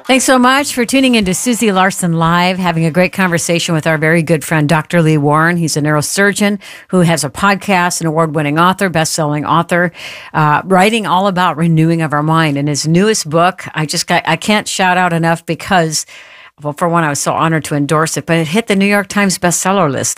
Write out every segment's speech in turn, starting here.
Thanks so much for tuning into Susie Larson Live, having a great conversation with our very good friend, Dr. Lee Warren. He's a neurosurgeon who has a podcast, an award-winning author, best-selling author, writing all about renewing of our mind. And his newest book, I can't shout out enough because, well, for one, I was so honored to endorse it, but it hit the New York Times bestseller list.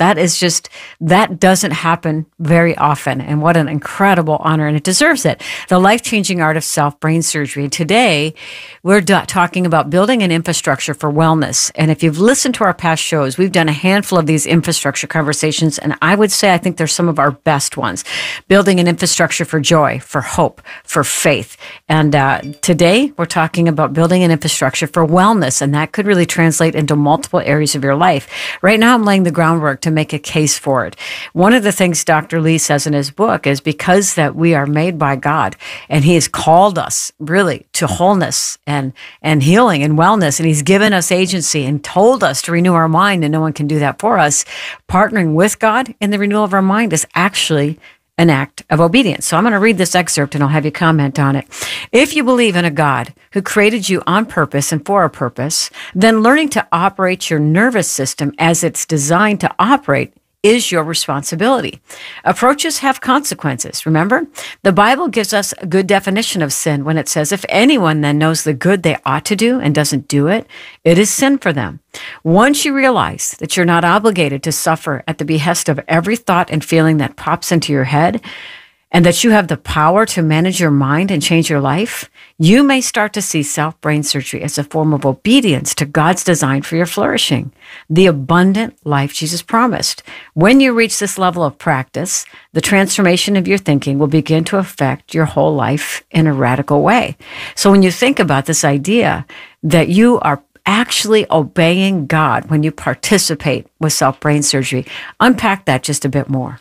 That doesn't happen very often. And what an incredible honor, and it deserves it. The Life-Changing Art of Self-Brain Surgery. Today, we're talking about building an infrastructure for wellness. And if you've listened to our past shows, we've done a handful of these infrastructure conversations, and I would say I think they're some of our best ones. Building an infrastructure for joy, for hope, for faith. And today, we're talking about building an infrastructure for wellness, and that could really translate into multiple areas of your life. Right now, I'm laying the groundwork to make a case for it. One of the things Dr. Lee says in his book is because that we are made by God, and he has called us really to wholeness and healing and wellness, and he's given us agency and told us to renew our mind, and no one can do that for us. Partnering with God in the renewal of our mind is actually an act of obedience. So I'm going to read this excerpt and I'll have you comment on it. If you believe in a God who created you on purpose and for a purpose, then learning to operate your nervous system as it's designed to operate is your responsibility. Approaches have consequences. Remember, the Bible gives us a good definition of sin when it says, if anyone then knows the good they ought to do and doesn't do it, it is sin for them. Once you realize that you're not obligated to suffer at the behest of every thought and feeling that pops into your head, and that you have the power to manage your mind and change your life, you may start to see self-brain surgery as a form of obedience to God's design for your flourishing, the abundant life Jesus promised. When you reach this level of practice, the transformation of your thinking will begin to affect your whole life in a radical way. So when you think about this idea that you are actually obeying God when you participate with self-brain surgery, unpack that just a bit more.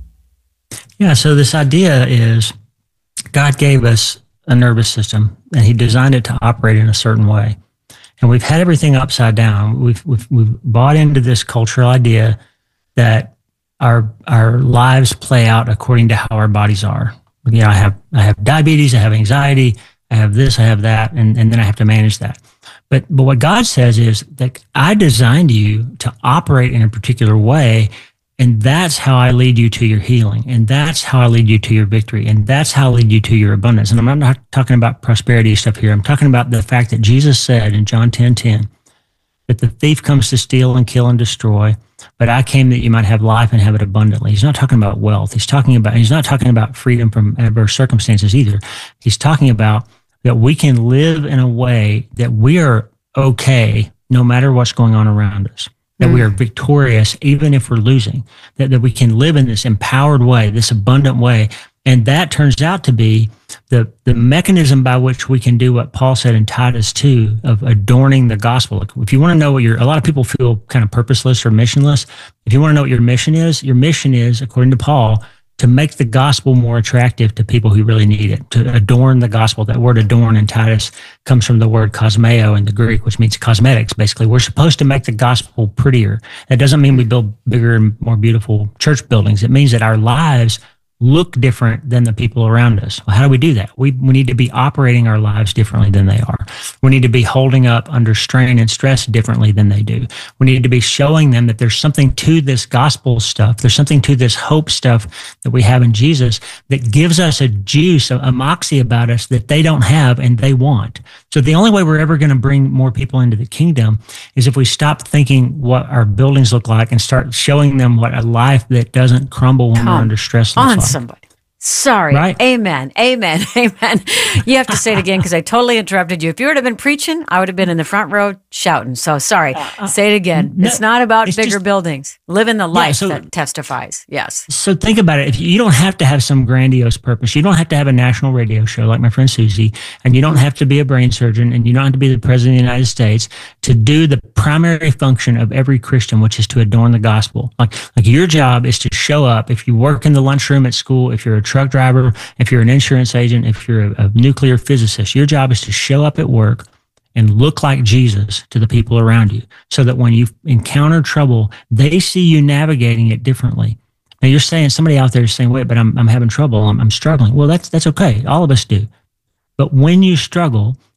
Yeah, so this idea is God gave us a nervous system, and he designed it to operate in a certain way. And we've had everything upside down. We've bought into this cultural idea that our lives play out according to how our bodies are. You know, I have diabetes, I have anxiety, I have this, I have that, and then I have to manage that. But what God says is that I designed you to operate in a particular way, and that's how I lead you to your healing. And that's how I lead you to your victory. And that's how I lead you to your abundance. And I'm not talking about prosperity stuff here. I'm talking about the fact that Jesus said in John 10:10 that the thief comes to steal and kill and destroy, but I came that you might have life and have it abundantly. He's not talking about wealth. He's not talking about freedom from adverse circumstances either. He's talking about that we can live in a way that we are okay no matter what's going on around us. That we are victorious even if we're losing, that we can live in this empowered way, this abundant way. And that turns out to be the mechanism by which we can do what Paul said in Titus 2 of adorning the gospel. If you want to know what a lot of people feel kind of purposeless or missionless. If you want to know what your mission is, according to Paul, to make the gospel more attractive to people who really need it, to adorn the gospel. That word adorn in Titus comes from the word cosmeo in the Greek, which means cosmetics, basically. We're supposed to make the gospel prettier. That doesn't mean we build bigger and more beautiful church buildings. It means that our lives look different than the people around us. Well, how do we do that? We need to be operating our lives differently than they are. We need to be holding up under strain and stress differently than they do. We need to be showing them that there's something to this gospel stuff. There's something to this hope stuff that we have in Jesus that gives us a juice, a moxie about us that they don't have and they want. So the only way we're ever going to bring more people into the kingdom is if we stop thinking what our buildings look like and start showing them what a life that doesn't crumble when we're under stress looks like. Somebody. Sorry. Right. Amen. Amen. Amen. You have to say it again because I totally interrupted you. If you would have been preaching, I would have been in the front row shouting. So sorry. Say it again. No, it's not about bigger buildings. Living the life that testifies. Yes. So think about it. If you don't have to have some grandiose purpose. You don't have to have a national radio show like my friend Susie, and you don't have to be a brain surgeon, and you don't have to be the president of the United States to do the primary function of every Christian, which is to adorn the gospel. Like your job is to show up. If you work in the lunchroom at school, if you're a truck driver, if you're an insurance agent, if you're a nuclear physicist, your job is to show up at work and look like Jesus to the people around you so that when you encounter trouble, they see you navigating it differently. Now you're saying, somebody out there is saying, wait, but I'm having trouble. I'm struggling. Well, that's okay. All of us do. But when you struggle,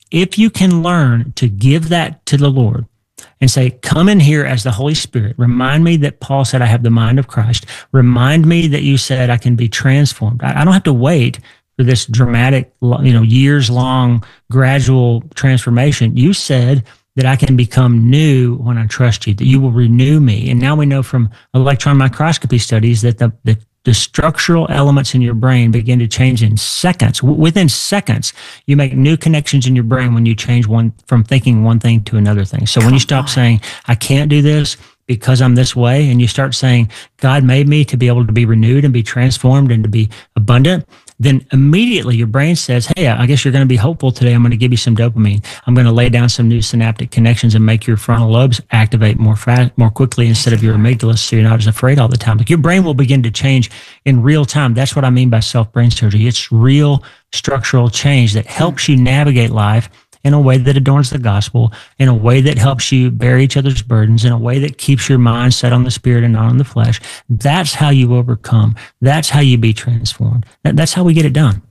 if you can learn to give that to the Lord and say, come in here as the Holy Spirit. Remind me that Paul said I have the mind of Christ. Remind me that you said I can be transformed. I don't have to wait for this dramatic, years long, gradual transformation. You said that I can become new when I trust you, that you will renew me. And now we know from electron microscopy studies that the structural elements in your brain begin to change in seconds. Within seconds, you make new connections in your brain when you change from thinking one thing to another thing. So when you stop saying, I can't do this because I'm this way, and you start saying, God made me to be able to be renewed and be transformed and to be abundant, then immediately your brain says, hey, I guess you're going to be hopeful today. I'm going to give you some dopamine. I'm going to lay down some new synaptic connections and make your frontal lobes activate more quickly instead of your amygdala, so you're not as afraid all the time. Like your brain will begin to change in real time. That's what I mean by self-brain surgery. It's real structural change that helps you navigate life in a way that adorns the gospel, in a way that helps you bear each other's burdens, in a way that keeps your mind set on the spirit and not on the flesh. That's how you overcome. That's how you be transformed. That's how we get it done.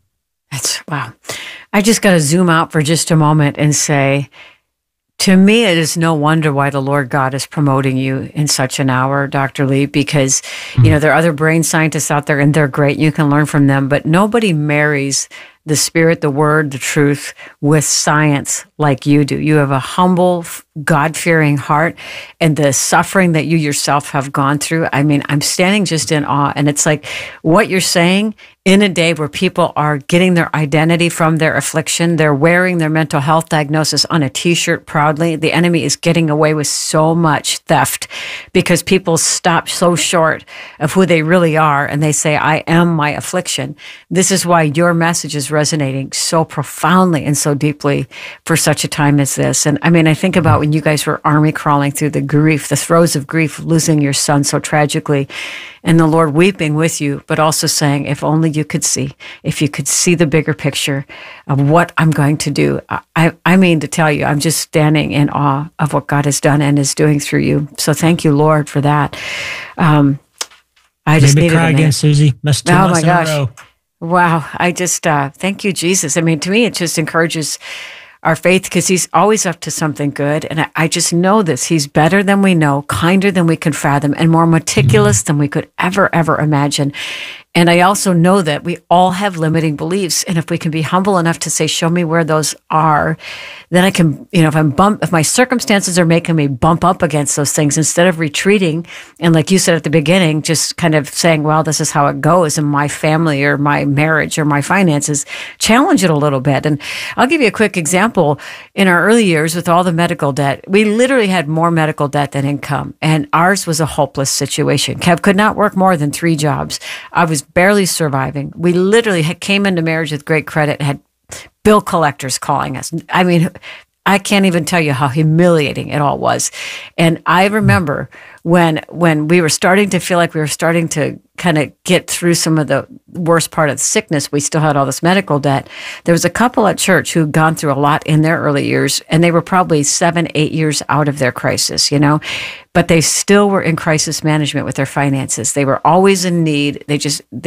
Wow. I just got to zoom out for just a moment and say, to me, it is no wonder why the Lord God is promoting you in such an hour, Dr. Lee, because, there are other brain scientists out there and they're great. You can learn from them, but nobody marries the Spirit, the Word, the truth with science like you do. You have a humble, God-fearing heart, and the suffering that you yourself have gone through. I mean, I'm standing just in awe, and it's like what you're saying in a day where people are getting their identity from their affliction. They're wearing their mental health diagnosis on a T-shirt proudly. The enemy is getting away with so much theft because people stop so short of who they really are, and they say, I am my affliction. This is why your message is resonating so profoundly and so deeply for such a time as this. And I mean, I think about when you guys were army crawling through the grief, the throes of grief, losing your son so tragically, and the Lord weeping with you, but also saying, if only you could see, if you could see the bigger picture of what I'm going to do. I mean to tell you, I'm just standing in awe of what God has done and is doing through you. So thank you, Lord, for that. I just needed to cry again, Susie. That's 2 months in a row. Wow. I just, thank you, Jesus. I mean, to me, it just encourages our faith because he's always up to something good. And I just know this. He's better than we know, kinder than we can fathom, and more meticulous than we could ever imagine. And I also know that we all have limiting beliefs. And if we can be humble enough to say, show me where those are, then I can, if my circumstances are making me bump up against those things, instead of retreating, and like you said at the beginning, just kind of saying, well, this is how it goes in my family or my marriage or my finances, challenge it a little bit. And I'll give you a quick example. In our early years with all the medical debt, we literally had more medical debt than income. And ours was a hopeless situation. Kev could not work more than 3 jobs. I was barely surviving. We literally came into marriage with great credit, had bill collectors calling us. I mean, I can't even tell you how humiliating it all was. And I remember when we were starting to feel like we were starting to kind of get through some of the worst part of the sickness, we still had all this medical debt. There was a couple at church who'd gone through a lot in their early years, and they were probably 7-8 years out of their crisis, but they still were in crisis management with their finances. They were always in need. They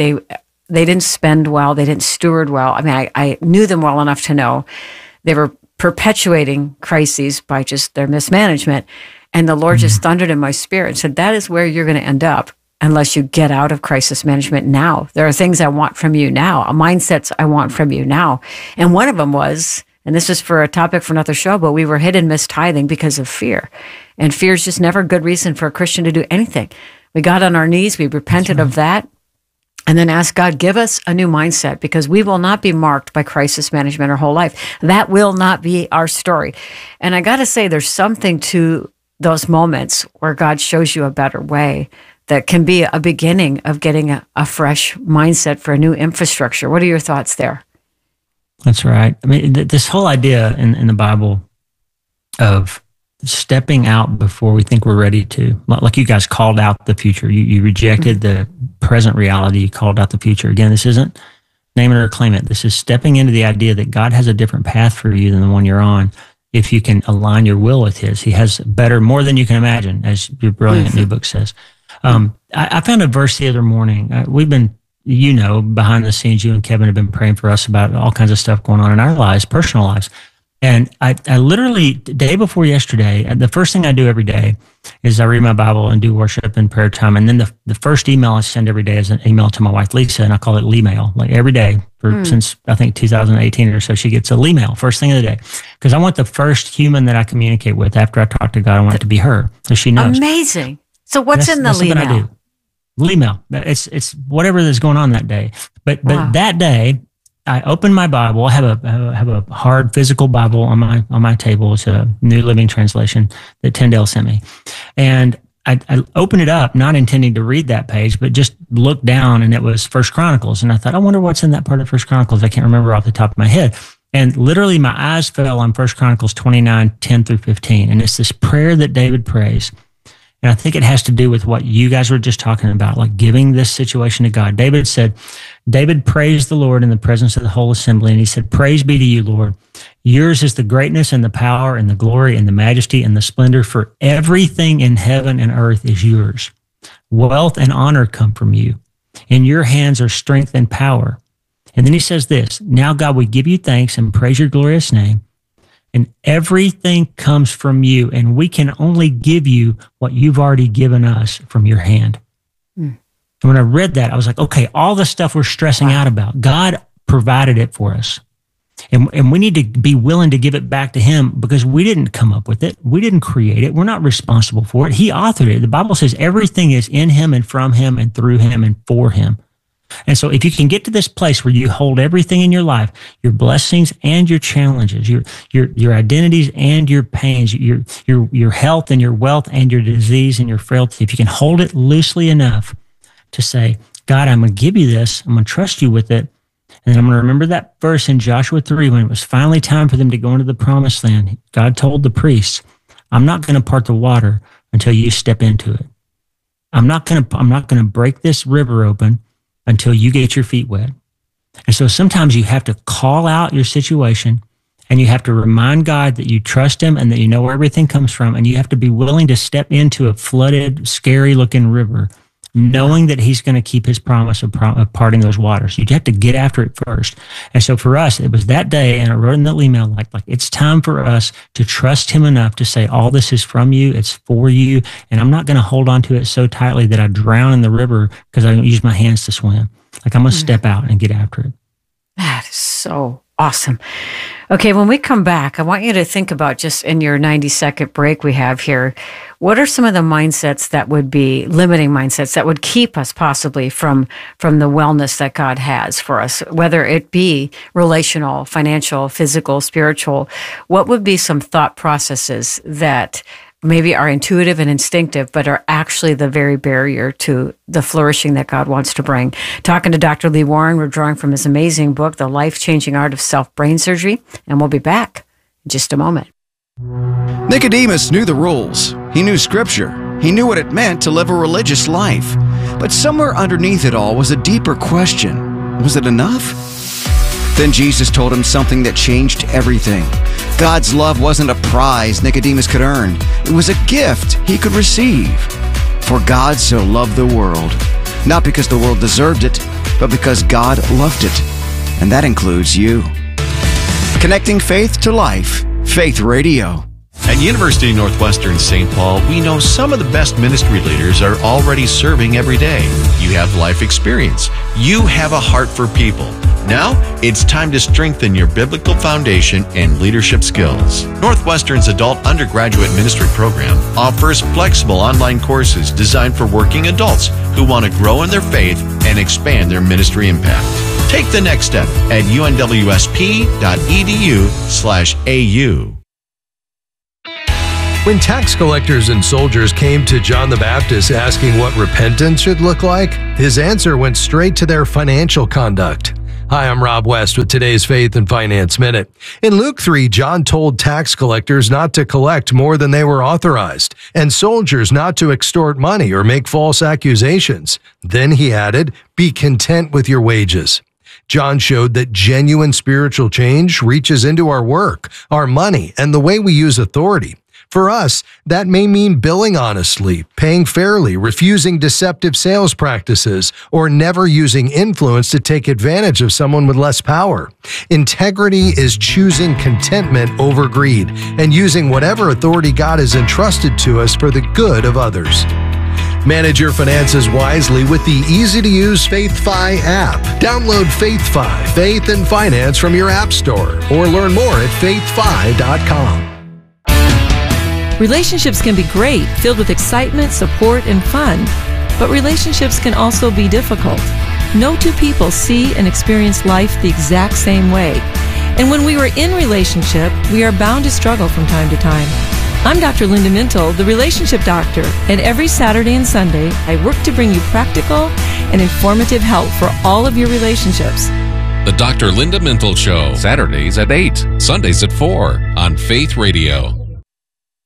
didn't spend well. They didn't steward well. I mean, I knew them well enough to know they were perpetuating crises by just their mismanagement. And the Lord just thundered in my spirit and said, that is where you're going to end up unless you get out of crisis management now. There are things I want from you now, mindsets I want from you now. And one of them was, and this is for a topic for another show, but we were hit and miss tithing because of fear. And fear is just never a good reason for a Christian to do anything. We got on our knees, we repented of that, and then ask God, give us a new mindset, because we will not be marked by crisis management our whole life. That will not be our story. And I got to say, there's something to those moments where God shows you a better way that can be a beginning of getting a fresh mindset for a new infrastructure. What are your thoughts there? That's right. I mean, this whole idea in the Bible of stepping out before we think we're ready to, like you guys called out the future. You rejected the present reality. You called out the future. Again, this isn't name it or claim it. This is stepping into the idea that God has a different path for you than the one you're on. If you can align your will with his, he has better, more than you can imagine, as your brilliant new book says. I found a verse the other morning. We've been, behind the scenes, you and Kevin have been praying for us about all kinds of stuff going on in our lives, personal lives. And I literally, day before yesterday, the first thing I do every day is I read my Bible and do worship and prayer time. And then the first email I send every day is an email to my wife, Lisa, and I call it Lee-mail. Like every day since I think 2018 or so, she gets a Lee-mail first thing of the day. Because I want the first human that I communicate with after I talk to God, I want it to be her, so she knows. Amazing. So what's in the Lee-mail? Lee-mail? Lee-mail. It's whatever is going on that day. But that day, I open my Bible. I have a hard physical Bible on my table. It's a New Living Translation that Tyndale sent me, and I opened it up, not intending to read that page, but just looked down, and it was First Chronicles, and I thought, I wonder what's in that part of First Chronicles. I can't remember off the top of my head, and literally my eyes fell on First Chronicles 29:10-15, and it's this prayer that David prays. And I think it has to do with what you guys were just talking about, like giving this situation to God. David praised the Lord in the presence of the whole assembly, and he said, "Praise be to you, Lord. Yours is the greatness and the power and the glory and the majesty and the splendor, for everything in heaven and earth is yours. Wealth and honor come from you. In your hands are strength and power." And then he says this, "Now, God, we give you thanks and praise your glorious name. And everything comes from you, and we can only give you what you've already given us from your hand." And when I read that, I was like, okay, all the stuff we're stressing out about, God provided it for us. And we need to be willing to give it back to him, because we didn't come up with it. We didn't create it. We're not responsible for it. He authored it. The Bible says everything is in him and from him and through him and for him. And so if you can get to this place where you hold everything in your life, your blessings and your challenges, your identities and your pains, your health and your wealth and your disease and your frailty, if you can hold it loosely enough to say, God, I'm going to give you this. I'm going to trust you with it. And then I'm going to remember that verse in Joshua 3, when it was finally time for them to go into the promised land. God told the priests, I'm not going to part the water until you step into it. I'm not going to break this river open until you get your feet wet. And so sometimes you have to call out your situation, and you have to remind God that you trust him and that you know where everything comes from. And you have to be willing to step into a flooded, scary looking river, knowing that he's going to keep his promise of parting those waters. You have to get after it first. And so for us, it was that day, and I wrote in the email, like it's time for us to trust him enough to say, all this is from you, it's for you, and I'm not going to hold on to it so tightly that I drown in the river because I don't use my hands to swim. Like, I'm going to step out and get after it. That is so awesome. Okay, when we come back, I want you to think about, just in your 90-second break we have here, what are some of the mindsets that would be limiting mindsets that would keep us possibly from the wellness that God has for us, whether it be relational, financial, physical, spiritual? What would be some thought processes that maybe are intuitive and instinctive, but are actually the very barrier to the flourishing that God wants to bring? Talking to Dr. Lee Warren, we're drawing from his amazing book, The Life-Changing Art of Self-Brain Surgery, and we'll be back in just a moment. Nicodemus knew the rules. He knew Scripture. He knew what it meant to live a religious life. But somewhere underneath it all was a deeper question. Was it enough? Then Jesus told him something that changed everything. God's love wasn't a prize Nicodemus could earn. It was a gift he could receive. For God so loved the world, not because the world deserved it, but because God loved it. And that includes you. Connecting faith to life. Faith Radio. At University of Northwestern St. Paul, we know some of the best ministry leaders are already serving every day. You have life experience. You have a heart for people. Now, it's time to strengthen your biblical foundation and leadership skills. Northwestern's adult undergraduate ministry program offers flexible online courses designed for working adults who want to grow in their faith and expand their ministry impact. Take the next step at unwsp.edu/au. When tax collectors and soldiers came to John the Baptist asking what repentance should look like, his answer went straight to their financial conduct. Hi, I'm Rob West with today's Faith and Finance Minute. In Luke 3, John told tax collectors not to collect more than they were authorized, and soldiers not to extort money or make false accusations. Then he added, be content with your wages. John showed that genuine spiritual change reaches into our work, our money, and the way we use authority. For us, that may mean billing honestly, paying fairly, refusing deceptive sales practices, or never using influence to take advantage of someone with less power. Integrity is choosing contentment over greed and using whatever authority God has entrusted to us for the good of others. Manage your finances wisely with the easy-to-use FaithFi app. Download FaithFi, Faith and Finance from your app store, or learn more at faithfi.com. Relationships can be great, filled with excitement, support, and fun. But relationships can also be difficult. No two people see and experience life the exact same way. And when we are in relationship, we are bound to struggle from time to time. I'm Dr. Linda Mintle, the Relationship Doctor, and every Saturday and Sunday, I work to bring you practical and informative help for all of your relationships. The Dr. Linda Mintle Show, Saturdays at 8, Sundays at 4 on Faith Radio.